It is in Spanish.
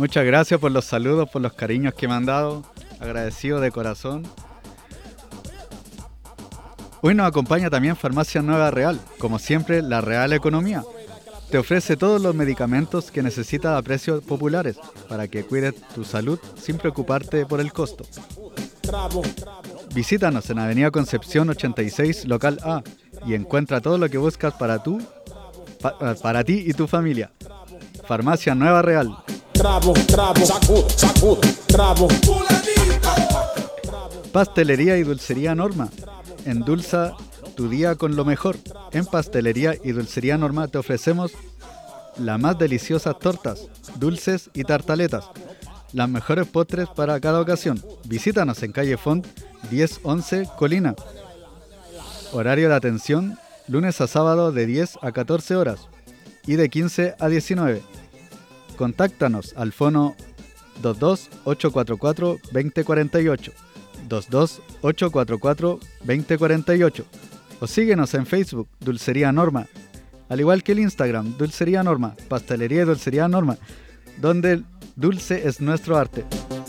Muchas gracias por los saludos, por los cariños que me han dado. Agradecido de corazón. Hoy nos acompaña también Farmacia Nueva Real, como siempre la Real Economía. Te ofrece todos los medicamentos que necesitas a precios populares para que cuides tu salud sin preocuparte por el costo. Visítanos en Avenida Concepción 86, local A, y encuentra todo lo que buscas para ti y tu familia. Farmacia Nueva Real. Pastelería y Dulcería Norma. Endulza tu día con lo mejor. En Pastelería y Dulcería Norma te ofrecemos las más deliciosas tortas, dulces y tartaletas. Las mejores postres para cada ocasión. Visítanos en calle Font 1011 Colina. Horario de atención lunes a sábado de 10 a 14 horas y de 15 a 19. Contáctanos al fono 22-844-2048, 22-844-2048 o síguenos en Facebook, Dulcería Norma, al igual que el Instagram, Dulcería Norma, Pastelería y Dulcería Norma, donde el dulce es nuestro arte.